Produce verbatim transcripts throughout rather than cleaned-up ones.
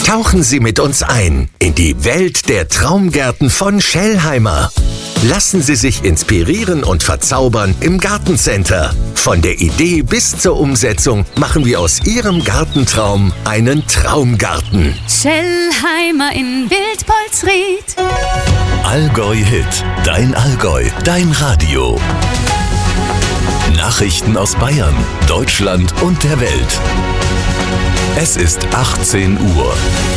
Tauchen Sie mit uns ein in die Welt der Traumgärten von Schellheimer. Lassen Sie sich inspirieren und verzaubern im Gartencenter. Von der Idee bis zur Umsetzung machen wir aus Ihrem Gartentraum einen Traumgarten. Schellheimer in Wildpolsried. Allgäu Hit, dein Allgäu, dein Radio. Nachrichten aus Bayern, Deutschland und der Welt. Es ist achtzehn Uhr.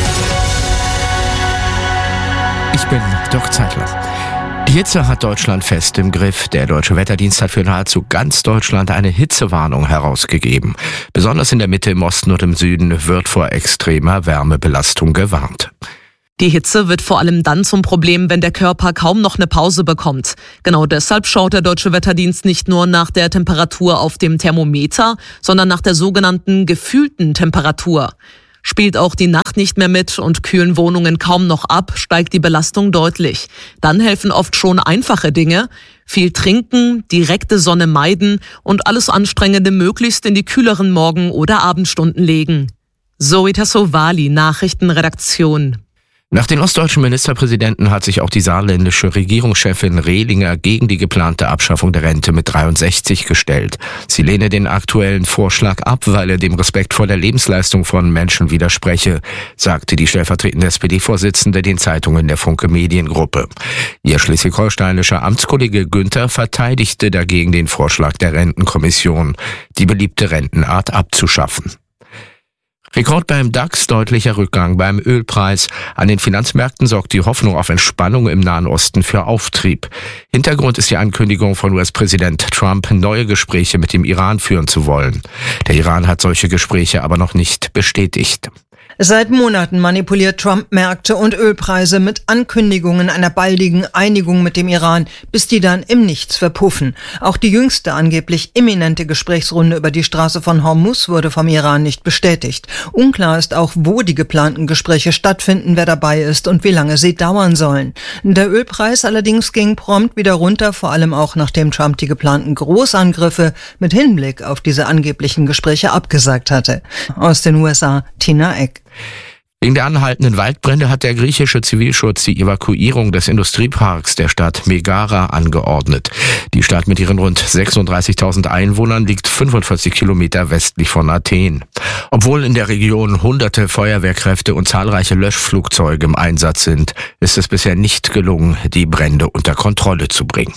Ich bin Dirk Zeitler. Die Hitze hat Deutschland fest im Griff. Der Deutsche Wetterdienst hat für nahezu ganz Deutschland eine Hitzewarnung herausgegeben. Besonders in der Mitte, im Osten und im Süden wird vor extremer Wärmebelastung gewarnt. Die Hitze wird vor allem dann zum Problem, wenn der Körper kaum noch eine Pause bekommt. Genau deshalb schaut der Deutsche Wetterdienst nicht nur nach der Temperatur auf dem Thermometer, sondern nach der sogenannten gefühlten Temperatur. Spielt auch die Nacht nicht mehr mit und kühlen Wohnungen kaum noch ab, steigt die Belastung deutlich. Dann helfen oft schon einfache Dinge. Viel trinken, direkte Sonne meiden und alles Anstrengende möglichst in die kühleren Morgen- oder Abendstunden legen. Zoe Tassovali, Nachrichtenredaktion. Nach den ostdeutschen Ministerpräsidenten hat sich auch die saarländische Regierungschefin Rehlinger gegen die geplante Abschaffung der Rente mit dreiundsechzig gestellt. Sie lehne den aktuellen Vorschlag ab, weil er dem Respekt vor der Lebensleistung von Menschen widerspreche, sagte die stellvertretende S P D-Vorsitzende den Zeitungen der Funke Mediengruppe. Ihr schleswig-holsteinischer Amtskollege Günther verteidigte dagegen den Vorschlag der Rentenkommission, die beliebte Rentenart abzuschaffen. Rekord beim DAX, deutlicher Rückgang beim Ölpreis. An den Finanzmärkten sorgt die Hoffnung auf Entspannung im Nahen Osten für Auftrieb. Hintergrund ist die Ankündigung von U S-Präsident Trump, neue Gespräche mit dem Iran führen zu wollen. Der Iran hat solche Gespräche aber noch nicht bestätigt. Seit Monaten manipuliert Trump Märkte und Ölpreise mit Ankündigungen einer baldigen Einigung mit dem Iran, bis die dann im Nichts verpuffen. Auch die jüngste angeblich imminente Gesprächsrunde über die Straße von Hormuz wurde vom Iran nicht bestätigt. Unklar ist auch, wo die geplanten Gespräche stattfinden, wer dabei ist und wie lange sie dauern sollen. Der Ölpreis allerdings ging prompt wieder runter, vor allem auch nachdem Trump die geplanten Großangriffe mit Hinblick auf diese angeblichen Gespräche abgesagt hatte. Aus den U S A, Tina Eck. Wegen der anhaltenden Waldbrände hat der griechische Zivilschutz die Evakuierung des Industrieparks der Stadt Megara angeordnet. Die Stadt mit ihren rund sechsunddreißigtausend Einwohnern liegt fünfundvierzig Kilometer westlich von Athen. Obwohl in der Region hunderte Feuerwehrkräfte und zahlreiche Löschflugzeuge im Einsatz sind, ist es bisher nicht gelungen, die Brände unter Kontrolle zu bringen.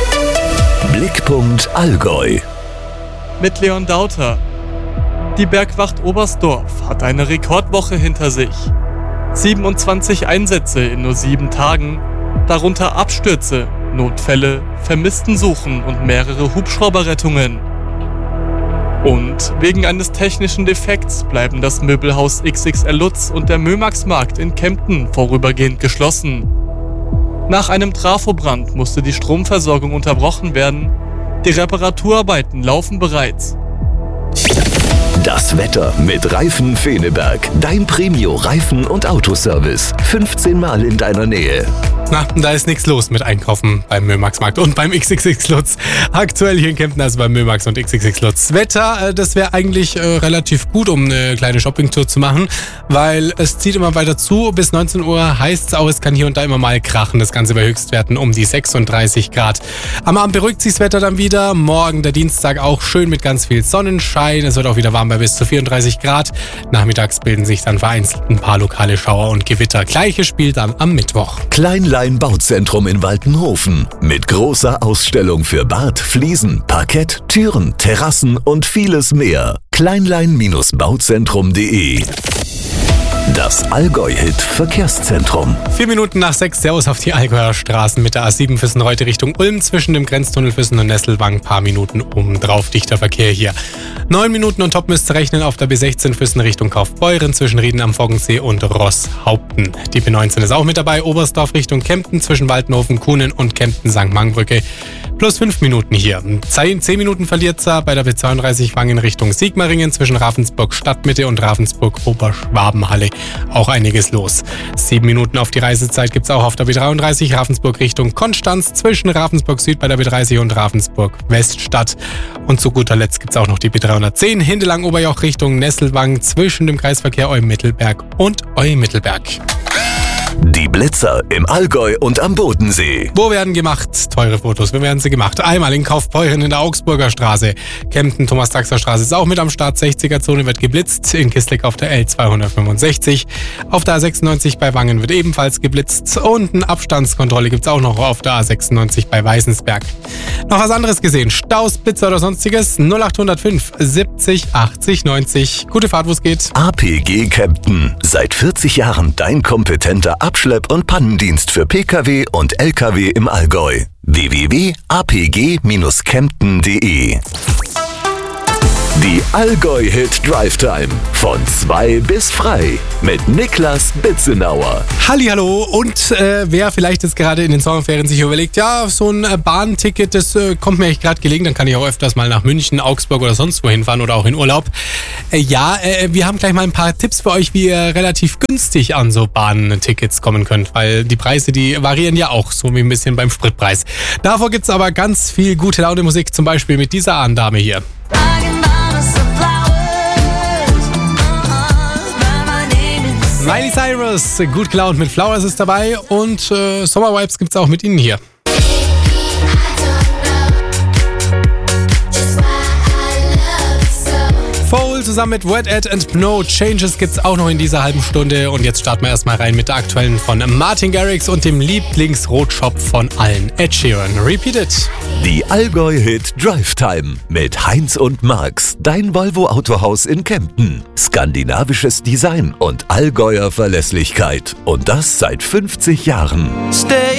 Blickpunkt Allgäu. Mit Leon Dauter. Die Bergwacht Oberstdorf hat eine Rekordwoche hinter sich. siebenundzwanzig Einsätze in nur sieben Tagen, darunter Abstürze, Notfälle, Vermisstensuchen und mehrere Hubschrauberrettungen. Und wegen eines technischen Defekts bleiben das Möbelhaus X X L Lutz und der Mömaxmarkt in Kempten vorübergehend geschlossen. Nach einem Trafobrand musste die Stromversorgung unterbrochen werden. Die Reparaturarbeiten laufen bereits. Das Wetter mit Reifen Feneberg. Dein Premio-Reifen- und Autoservice. fünfzehn Mal in deiner Nähe. Na, da ist nichts los mit Einkaufen beim Mömaxmarkt und beim X X X Lutz. Aktuell hier in Kempten, also beim Mömax und X X X Lutz. Wetter, das wäre eigentlich äh, relativ gut, um eine kleine Shoppingtour zu machen, weil es zieht immer weiter zu. Bis neunzehn Uhr heißt es auch, es kann hier und da immer mal krachen. Das Ganze bei Höchstwerten um die sechsunddreißig Grad. Am Abend beruhigt sich das Wetter dann wieder. Morgen, der Dienstag, auch schön mit ganz viel Sonnenschein. Es wird auch wieder warm bei bis zu vierunddreißig Grad. Nachmittags bilden sich dann vereinzelt ein paar lokale Schauer und Gewitter. Gleiches Spiel dann am Mittwoch. Kleinlein Bauzentrum in Waltenhofen mit großer Ausstellung für Bad, Fliesen, Parkett, Türen, Terrassen und vieles mehr. kleinlein Bauzentrum punkt de. Das Allgäu-Hit-Verkehrszentrum. Vier Minuten nach sechs, Servus auf die Allgäuer Straßen mit der A sieben Füssen-Reutte Richtung Ulm zwischen dem Grenztunnel Füssen und Nesselwang. Paar Minuten obendrauf, dichter Verkehr hier. Neun Minuten und top müsst ihr rechnen auf der B sechzehn Füssen Richtung Kaufbeuren zwischen Rieden am Foggensee und Rosshaupten. Die B neunzehn ist auch mit dabei, Oberstdorf Richtung Kempten zwischen Waltenhofen, Kuhnen und Kempten Sankt Markbrücke. Plus fünf Minuten hier. zehn Minuten verliert es bei der B zweiunddreißig Wangen Richtung Sigmaringen zwischen Ravensburg Stadtmitte und Ravensburg Oberschwabenhalle. Auch einiges los. Sieben Minuten auf die Reisezeit gibt es auch auf der B dreiunddreißig Ravensburg Richtung Konstanz zwischen Ravensburg Süd bei der B dreißig und Ravensburg Weststadt. Und zu guter Letzt gibt es auch noch die B dreihundertzehn Hindelang-Oberjoch Richtung Nesselwang zwischen dem Kreisverkehr Eumittelberg und Eumittelberg. Die Blitzer im Allgäu und am Bodensee. Wo werden gemacht? Teure Fotos, wo werden sie gemacht? Einmal in Kaufbeuren in der Augsburger Straße. Kempten, Thomas-Taxer-Straße ist auch mit am Start. sechziger-Zone wird geblitzt. In Kistlik auf der L zweihundertfünfundsechzig. Auf der A sechsundneunzig bei Wangen wird ebenfalls geblitzt. Und eine Abstandskontrolle gibt es auch noch auf der A sechsundneunzig bei Weißensberg. Noch was anderes gesehen? Staus, Blitzer oder sonstiges? null acht null fünf siebzig achtzig neunzig. Gute Fahrt, wo es geht. A P G Kempten. Seit vierzig Jahren dein kompetenter Abschlepp- und Pannendienst für Pkw und Lkw im Allgäu. w w w punkt a p g dash kempten punkt d e. Die Allgäu-Hit Drive Time. Von zwei bis frei. Mit Niklas Bitzenauer. Hallihallo. Und äh, wer vielleicht jetzt gerade in den Sommerferien sich überlegt, ja, so ein äh, Bahnticket, das äh, kommt mir echt gerade gelegen, dann kann ich auch öfters mal nach München, Augsburg oder sonst wo hinfahren oder auch in Urlaub. Äh, ja, äh, wir haben gleich mal ein paar Tipps für euch, wie ihr relativ günstig an so Bahntickets kommen könnt, weil die Preise, die variieren ja auch so wie ein bisschen beim Spritpreis. Davor gibt's aber ganz viel gute Laune Musik, zum Beispiel mit dieser Ahndame hier. Miley Cyrus, gut gelaunt mit Flowers ist dabei und äh, Sommervibes gibt's auch mit ihnen hier. Foal zusammen mit Wet Ed and No Changes gibt's auch noch in dieser halben Stunde. Und jetzt starten wir erstmal rein mit der aktuellen von Martin Garrix und dem Lieblingsrotschopf von allen, Ed Sheeran. Repeat it. Die Allgäu-Hit Drive Time mit Heinz und Marx, dein Volvo-Autohaus in Kempten. Skandinavisches Design und Allgäuer Verlässlichkeit. Und das seit fünfzig Jahren. Stay